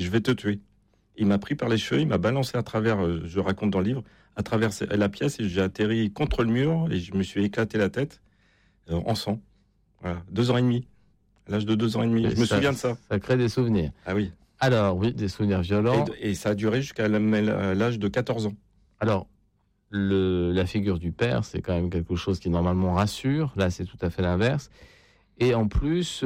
je vais te tuer. Il m'a pris par les cheveux, il m'a balancé à travers, je raconte dans le livre, à travers la pièce, et j'ai atterri contre le mur, et je me suis éclaté la tête en sang. Voilà, 2 ans et demi. À l'âge de 2 ans et demi, je me souviens de ça. Ça crée des souvenirs. Ah oui. Alors, oui, des souvenirs violents. Et ça a duré jusqu'à l'âge de 14 ans. Alors, la figure du père, c'est quand même quelque chose qui normalement rassure. Là, c'est tout à fait l'inverse. Et en plus,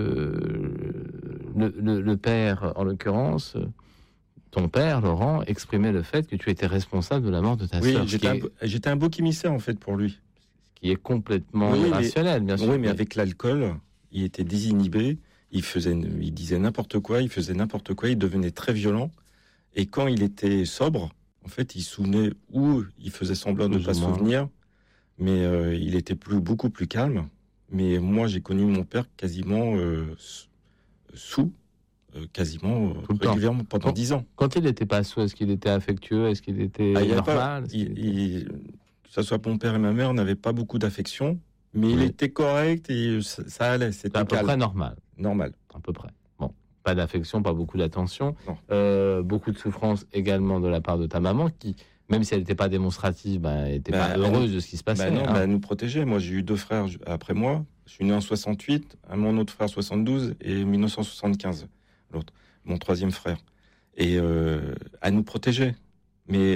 le père, en l'occurrence, ton père, Laurent, exprimait le fait que tu étais responsable de la mort de ta sœur. Oui, j'étais un bouc émissaire, en fait, pour lui. Ce qui est complètement irrationnel, bien sûr. Oui, mais avec l'alcool, il était désinhibé. Il disait n'importe quoi, il faisait n'importe quoi, il devenait très violent. Et quand il était sobre, en fait, il se souvenait ou il faisait semblant de ne pas se souvenir, mais il était beaucoup plus calme. Mais moi, j'ai connu mon père quasiment quasiment régulièrement pendant 10 ans. Quand il n'était pas sous, est-ce qu'il était affectueux? Est-ce qu'il était normal? Que ce soit mon père et ma mère n'avaient pas beaucoup d'affection, mais il était correct et ça allait. C'était à peu près normal. Normal. À peu près. Bon, pas d'affection, pas beaucoup d'attention. Beaucoup de souffrance également de la part de ta maman qui, même si elle n'était pas démonstrative, elle n'était pas heureuse de ce qui se passait. Elle nous protégeait. Moi, j'ai eu 2 frères après moi. Je suis né en 68, mon autre frère 72 et 1975, l'autre, mon 3e frère. Et elle nous protégeait. Mais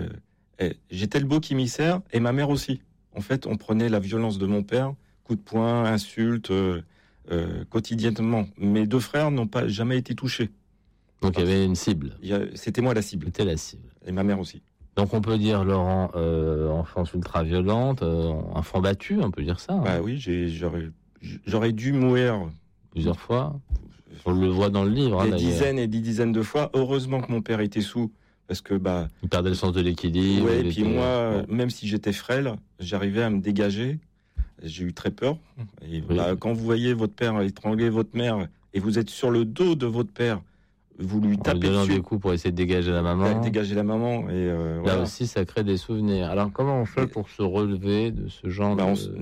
j'étais le beau émissaire et ma mère aussi. En fait, on prenait la violence de mon père, coups de poing, insultes, quotidiennement. Mes 2 frères n'ont jamais été touchés. Donc il y avait une cible. C'était moi la cible. C'était la cible. Et ma mère aussi. Donc on peut dire, Laurent, enfance ultra violente, enfant battu, on peut dire ça. Bah oui, j'aurais dû mourir plusieurs fois. On le voit dans le livre. Des dizaines et des dizaines de fois. Heureusement que mon père était sous, parce que il perdait le sens de l'équilibre. Ouais, et puis moi, même si j'étais frêle, j'arrivais à me dégager. J'ai eu très peur. Et quand vous voyez votre père étrangler votre mère et vous êtes sur le dos de votre père, vous lui tapez dessus. Des coups pour essayer de dégager la maman. Et là aussi, ça crée des souvenirs. Alors, comment on fait pour se relever de ce genre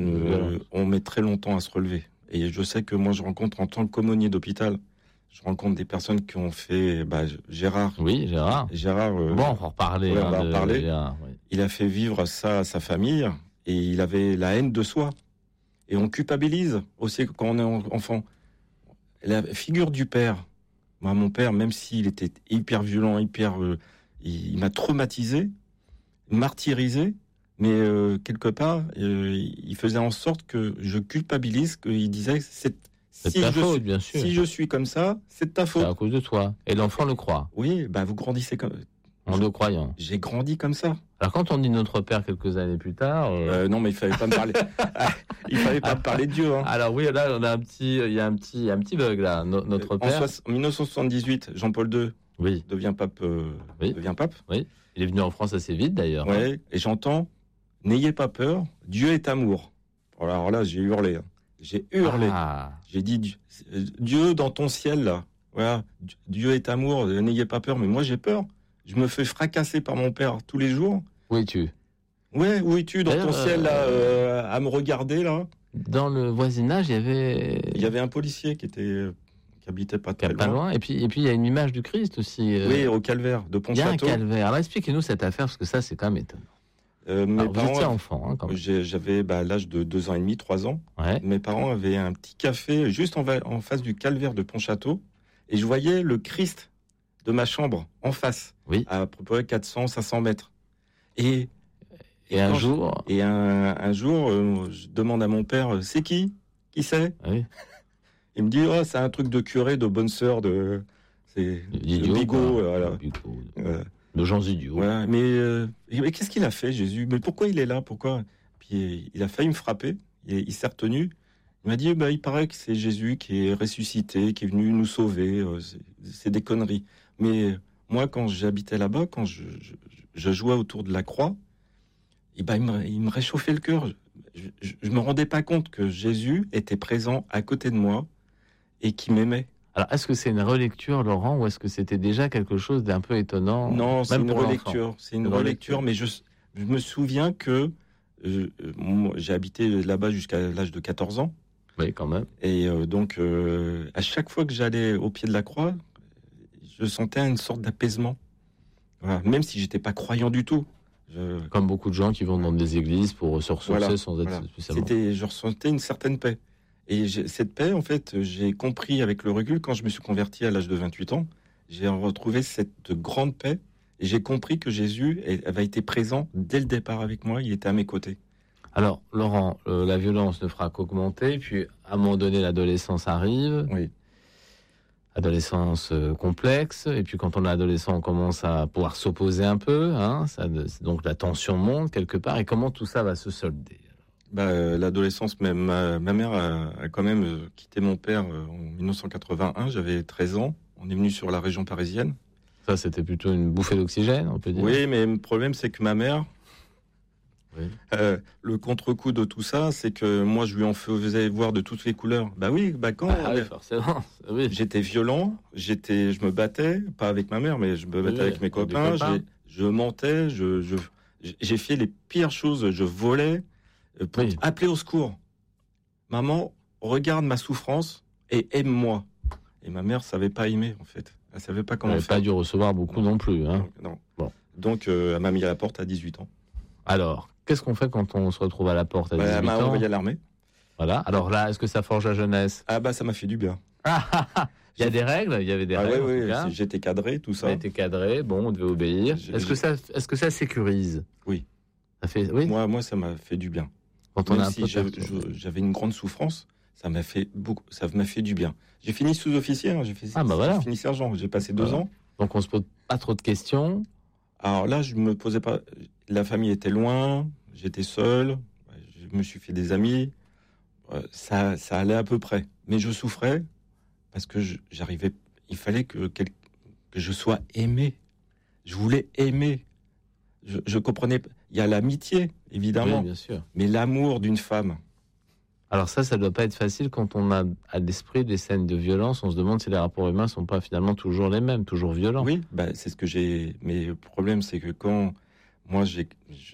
on met très longtemps à se relever. Et je sais que moi, je rencontre en tant qu'aumônier d'hôpital, je rencontre des personnes qui ont fait Gérard. Oui, Gérard. Gérard. On va en reparler. On va en reparler. Gérard, oui. Il a fait vivre ça à sa famille et il avait la haine de soi. Et on culpabilise aussi quand on est enfant. La figure du père. Moi, mon père, même s'il était hyper violent, il m'a traumatisé, martyrisé, mais quelque part, il faisait en sorte que je culpabilise, qu'il disait c'est ta faute, bien sûr. Si je suis comme ça, c'est de ta faute. C'est à cause de toi. Et l'enfant le croit. Oui, vous grandissez comme... En le croyant. J'ai grandi comme ça. Alors quand on dit notre père quelques années plus tard... non, mais il fallait pas me parler. Il fallait pas me parler de Dieu. Hein. Alors oui, là, il y a un petit bug là. Notre père. En 1978, Jean-Paul II devient pape. Devient pape. Oui. Il est venu en France assez vite d'ailleurs. Oui. Et j'entends, n'ayez pas peur, Dieu est amour. Alors là, j'ai hurlé. J'ai hurlé. J'ai dit, Dieu dans ton ciel là. Voilà, Dieu est amour. N'ayez pas peur. Mais moi, j'ai peur. Je me fais fracasser par mon père tous les jours. Où es-tu? Ouais, où es-tu dans ton ciel là, à me regarder là? Dans le voisinage, il y avait un policier qui habitait pas très loin. Et puis il y a une image du Christ aussi. Oui, au calvaire de Pontchâteau. Il y a un calvaire. Alors expliquez-nous cette affaire parce que ça c'est quand même étonnant. Vous étiez enfant, quand même. J'avais l'âge de 2 ans et demi, 3 ans. Ouais. Mes parents avaient un petit café juste en face du calvaire de Pontchâteau et je voyais le Christ de ma chambre en face, à peu près 400-500 mètres. Et un jour, je demande à mon père, c'est qui c'est? Il me dit, c'est un truc de curé, de bonne sœur, c'est Bigot, de gens idiots. Ouais, mais qu'est-ce qu'il a fait, Jésus? Mais pourquoi il est là? Pourquoi? Puis il a failli me frapper. Il s'est retenu. Il m'a dit, il paraît que c'est Jésus qui est ressuscité, qui est venu nous sauver. C'est des conneries. Mais moi, quand j'habitais là-bas, quand je jouais autour de la croix, il me réchauffait le cœur. Je me rendais pas compte que Jésus était présent à côté de moi et qui m'aimait. Alors, est-ce que c'est une relecture, Laurent, ou est-ce que c'était déjà quelque chose d'un peu étonnant? Non, c'est une relecture. C'est une relecture, mais je me souviens que j'ai habité là-bas jusqu'à l'âge de 14 ans. Oui, quand même. Et donc, à chaque fois que j'allais au pied de la croix, je sentais une sorte d'apaisement. Voilà. Même si j'étais pas croyant du tout. Comme beaucoup de gens qui vont dans des églises pour se ressourcer sans être spécialement... Je ressentais une certaine paix. Et cette paix, en fait, j'ai compris avec le recul, quand je me suis converti à l'âge de 28 ans, j'ai retrouvé cette grande paix et j'ai compris que Jésus avait été présent dès le départ avec moi, il était à mes côtés. Alors, Laurent, la violence ne fera qu'augmenter, puis à un moment donné, l'adolescence arrive. Oui. Adolescence complexe, et puis quand on est adolescent, on commence à pouvoir s'opposer un peu, hein, donc la tension monte quelque part, et comment tout ça va se solder? L'adolescence, même ma mère a quand même quitté mon père en 1981, j'avais 13 ans, on est venu sur la région parisienne. Ça, c'était plutôt une bouffée d'oxygène, on peut dire. Oui, mais le problème, c'est que ma mère, le contre-coup de tout ça, c'est que moi, je lui en faisais voir de toutes les couleurs. Oui, forcément. Oui. J'étais violent, je me battais, pas avec ma mère, mais je me battais avec mes copains. Je mentais, j'ai fait les pires choses. Je volais pour appeler au secours. Maman, regarde ma souffrance et aime-moi. Et ma mère savait pas aimer, en fait. Elle savait pas comment faire. Elle n'a pas dû recevoir beaucoup non plus. Hein. Non. Bon. Donc, elle m'a mis à la porte à 18 ans. Alors, qu'est-ce qu'on fait quand on se retrouve à la porte à 18 ans? Elle m'a envoyé à l'armée. Voilà. Alors là, est-ce que ça forge la jeunesse? Ça m'a fait du bien. Il y a des règles, il y avait des règles. Oui, j'étais cadré, tout ça. On était cadré, on devait obéir. Est-ce que ça sécurise? Oui. Ça fait, oui. Moi, ça m'a fait du bien. Quand Même si j'avais une grande souffrance, ça m'a fait du bien. J'ai fini sous-officier, j'ai fini sergent, j'ai passé 2 ans. Donc on se pose pas trop de questions. Alors là, je me posais pas. La famille était loin, j'étais seul, je me suis fait des amis. Ça allait à peu près, mais je souffrais parce que j'arrivais. Il fallait que je sois aimé. Je voulais aimer. Je comprenais. Il y a l'amitié, évidemment, oui, bien sûr, mais l'amour d'une femme. Alors ça doit pas être facile quand on a à l'esprit des scènes de violence. On se demande si les rapports humains sont pas finalement toujours les mêmes, toujours violents. Oui, c'est ce que j'ai. Mais le problème, c'est que quand moi j'ai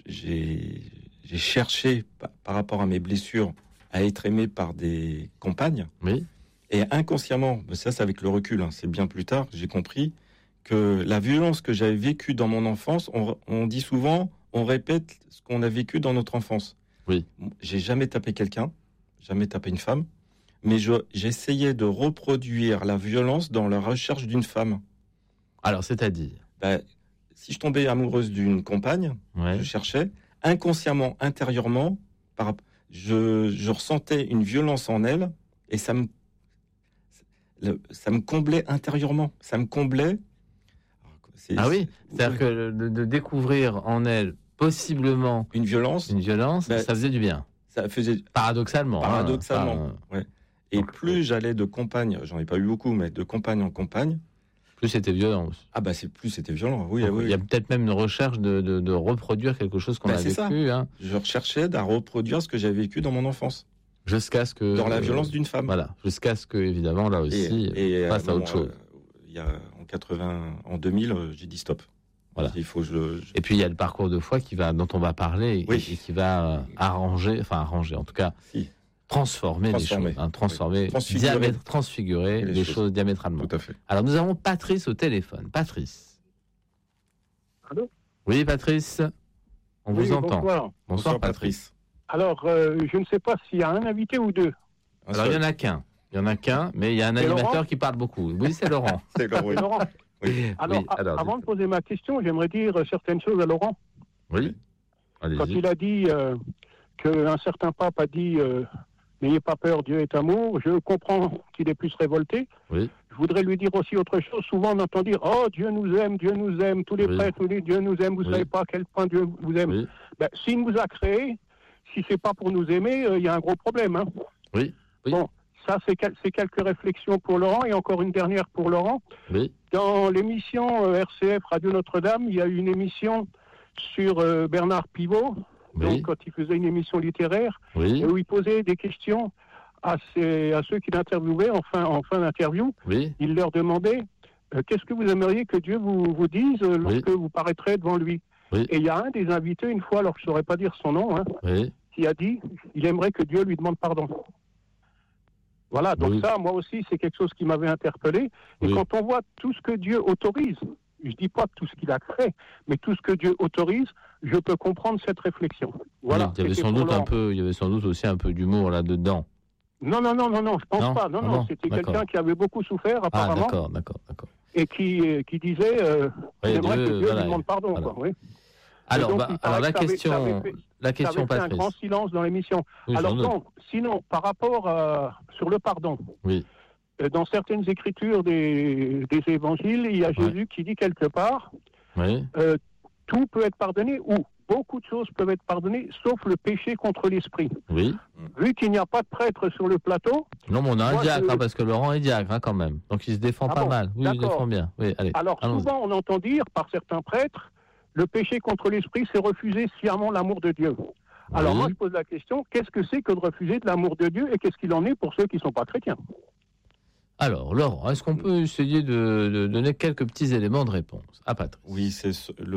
cherché par rapport à mes blessures à être aimé par des compagnes. Oui. Et inconsciemment, ça c'est avec le recul, c'est bien plus tard, j'ai compris que la violence que j'avais vécue dans mon enfance, on dit souvent, on répète ce qu'on a vécu dans notre enfance. Oui. J'ai jamais tapé quelqu'un, jamais tapé une femme, mais j'essayais de reproduire la violence dans la recherche d'une femme. Alors, c'est-à-dire si je tombais amoureuse d'une compagne, je cherchais, inconsciemment, intérieurement, je ressentais une violence en elle, et ça me comblait intérieurement. Ça me comblait. Oui, c'est-à-dire que de découvrir en elle possiblement une violence, ça faisait du bien. Ça faisait paradoxalement. Ouais. Et plus j'allais de compagne, j'en ai pas eu beaucoup, mais de compagne en compagne, plus c'était violent. Plus c'était violent. Oui. Il y a peut-être même une recherche de reproduire quelque chose qu'on a vécu. Hein. Je recherchais à reproduire ce que j'avais vécu dans mon enfance. Jusqu'à ce que dans la violence d'une femme. Voilà. Jusqu'à ce que évidemment là aussi passe à autre chose. Il y a en 2000, j'ai dit stop. Voilà. Il faut Et puis il y a le parcours de foi dont on va parler et qui va arranger, en tout cas. Si. Transformer les choses, transfigurer les choses diamétralement. Tout à fait. Alors nous avons Patrice au téléphone. Patrice. Allô ? Oui, Patrice. On vous entend. Bonsoir, Patrice. Alors, je ne sais pas s'il y a un invité ou deux. Alors il y en a qu'un. Mais il y a un animateur qui parle beaucoup. Oui, c'est Laurent. C'est Laurent. Oui. Alors, avant de poser ma question, j'aimerais dire certaines choses à Laurent. Oui. Allez-y. Quand il a dit qu'un certain pape a dit n'ayez pas peur, Dieu est amour, je comprends qu'il est plus révolté. Oui. Je voudrais lui dire aussi autre chose. Souvent, on entend dire oh, Dieu nous aime, tous les prêtres nous disent Dieu nous aime, vous ne savez pas à quel point Dieu vous aime. Oui. S'il nous a créés, si c'est pas pour nous aimer, il y a un gros problème. Hein. Oui. Bon, ça, c'est quelques réflexions pour Laurent, et encore une dernière pour Laurent. Oui. Dans l'émission RCF Radio Notre-Dame, il y a eu une émission sur Bernard Pivot, donc quand il faisait une émission littéraire, où il posait des questions à ceux qui l'interviewaient en fin d'interview. Oui. Il leur demandait qu'est-ce que vous aimeriez que Dieu vous dise lorsque vous paraîtrez devant lui. Oui. Et il y a un des invités, une fois, alors je ne saurais pas dire son nom, qui a dit il aimerait que Dieu lui demande pardon. Voilà, donc ça, moi aussi, c'est quelque chose qui m'avait interpellé. Et quand on voit tout ce que Dieu autorise, je ne dis pas tout ce qu'il a créé, mais tout ce que Dieu autorise, je peux comprendre cette réflexion. Voilà. Il y avait sans doute aussi un peu d'humour là-dedans. Non, je pense pas. Non, c'était quelqu'un qui avait beaucoup souffert, apparemment. Ah, d'accord. Et qui disait, j'aimerais que Dieu lui demande pardon. Voilà. Quoi, oui. Alors la question, Patrice. Un grand silence dans l'émission. Oui, alors sinon, par rapport sur le pardon, dans certaines écritures des évangiles, il y a Jésus qui dit quelque part, tout peut être pardonné ou beaucoup de choses peuvent être pardonnées, sauf le péché contre l'esprit. Oui. Vu qu'il n'y a pas de prêtre sur le plateau... Non, mais on a un diacre, parce que Laurent est diacre quand même. Donc il se défend pas mal. Oui, il se défend bien. Oui, allez, alors souvent, on entend dire par certains prêtres, le péché contre l'esprit, c'est refuser sciemment l'amour de Dieu. Alors moi, je pose la question, qu'est-ce que c'est que de refuser de l'amour de Dieu et qu'est-ce qu'il en est pour ceux qui ne sont pas chrétiens? Alors, Laurent, est-ce qu'on peut essayer de donner quelques petits éléments de réponse à Patrice? Oui, c'est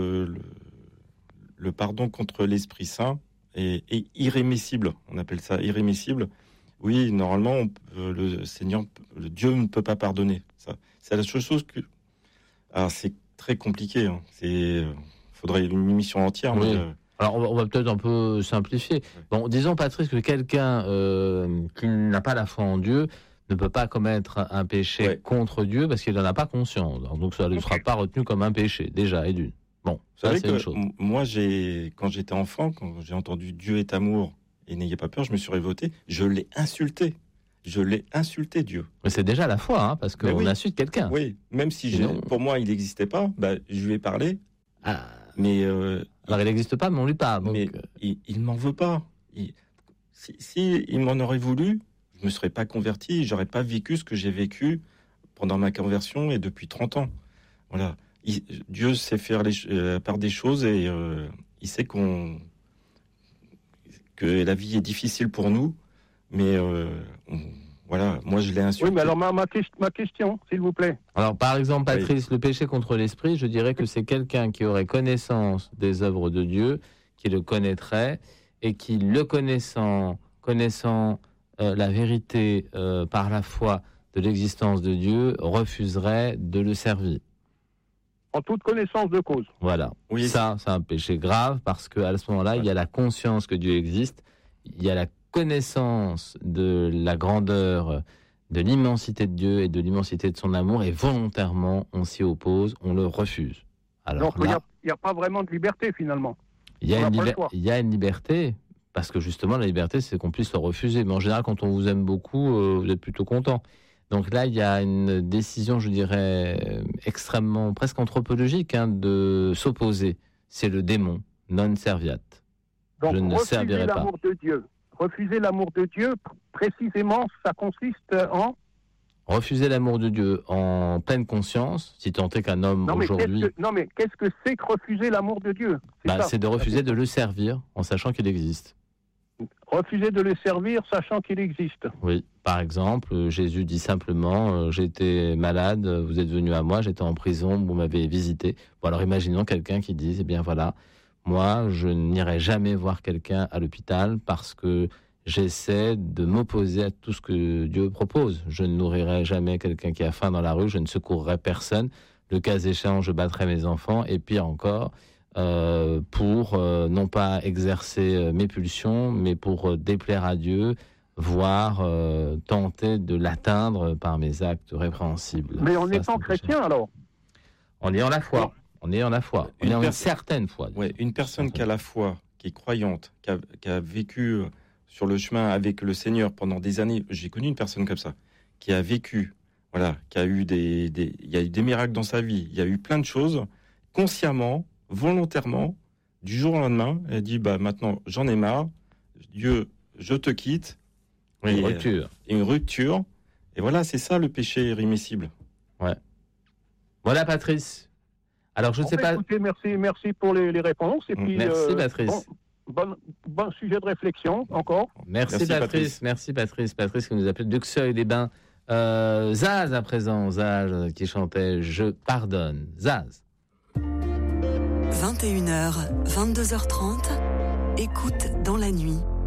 le pardon contre l'Esprit Saint est irrémissible. On appelle ça irrémissible. Oui, normalement, le Seigneur, le Dieu ne peut pas pardonner. Ça, c'est la seule chose que... Alors, c'est très compliqué. Hein. Faudrait une émission entière. Oui. Alors, on va peut-être un peu simplifier. Bon, disons, Patrice, que quelqu'un qui n'a pas la foi en Dieu ne peut pas commettre un péché contre Dieu parce qu'il n'en a pas conscience. Donc, ça ne sera pas retenu comme un péché, déjà, et d'une. Bon, ça, c'est une chose. Moi, quand j'étais enfant, quand j'ai entendu Dieu est amour et n'ayez pas peur, je me suis révolté. Je l'ai insulté. Dieu. Mais c'est déjà la foi, hein, parce qu'on insulte quelqu'un. Oui, même si pour moi, il n'existait pas, je lui ai parlé. Ah. Mais alors, il n'existe pas, mais on lui parle. Donc... Mais il m'en veut pas. Si il m'en aurait voulu, je me serais pas converti, j'aurais pas vécu ce que j'ai vécu pendant ma conversion et depuis 30 ans. Voilà. Dieu sait faire part des choses et il sait que la vie est difficile pour nous, mais voilà, moi je l'ai insulté. Oui, mais alors ma question, s'il vous plaît. Alors par exemple, Patrice, le péché contre l'esprit, je dirais que c'est quelqu'un qui aurait connaissance des œuvres de Dieu, qui le connaîtrait et qui, le connaissant la vérité par la foi de l'existence de Dieu, refuserait de le servir. En toute connaissance de cause. Voilà. Oui. Ça, c'est un péché grave parce qu'à ce moment-là, il y a la conscience que Dieu existe, il y a la connaissance de la grandeur, de l'immensité de Dieu et de l'immensité de son amour, et volontairement, on s'y oppose, on le refuse. Alors donc, il n'y a pas vraiment de liberté, finalement. Il y a une liberté, parce que justement, la liberté, c'est qu'on puisse le refuser. Mais en général, quand on vous aime beaucoup, vous êtes plutôt content. Donc là, il y a une décision, je dirais, extrêmement, presque anthropologique, de s'opposer. C'est le démon, non serviat. Donc, je ne servirai pas. L'amour de Dieu. Refuser l'amour de Dieu, précisément, ça consiste en... Refuser l'amour de Dieu en pleine conscience, si tant est qu'un homme aujourd'hui... mais qu'est-ce que c'est que refuser l'amour de Dieu? C'est de refuser de le servir en sachant qu'il existe. Refuser de le servir, sachant qu'il existe. Oui, par exemple, Jésus dit simplement, j'étais malade, vous êtes venu à moi, j'étais en prison, vous m'avez visité. Bon, alors imaginons quelqu'un qui dit, voilà, moi, je n'irai jamais voir quelqu'un à l'hôpital parce que j'essaie de m'opposer à tout ce que Dieu propose. Je ne nourrirai jamais quelqu'un qui a faim dans la rue, je ne secourrai personne. Le cas échéant, je battrai mes enfants, et pire encore... pour non pas exercer mes pulsions, mais pour déplaire à Dieu, voire tenter de l'atteindre par mes actes répréhensibles. Mais en étant chrétien, alors? En ayant la foi. En ayant la foi. En ayant une certaine foi. Ouais, une personne qui a la foi, qui est croyante, qui a vécu sur le chemin avec le Seigneur pendant des années. J'ai connu une personne comme ça, qui a vécu, voilà, qui a eu il y a eu des miracles dans sa vie. Il y a eu plein de choses, consciemment, volontairement, du jour au lendemain, elle dit maintenant j'en ai marre, Dieu, je te quitte. Oui, une rupture. Une rupture. Et voilà, c'est ça le péché irrémissible. Ouais. Voilà, Patrice. Alors je ne sais pas. Écoutez, merci pour les réponses. Et puis, merci Patrice. Bon sujet de réflexion encore. Merci Patrice. Merci Patrice. Patrice qui nous appelle d'Uxeuil-les-Bains. Zaz à présent, Zaz qui chantait Je pardonne. Zaz. 21h, 22h30, écoute dans la nuit.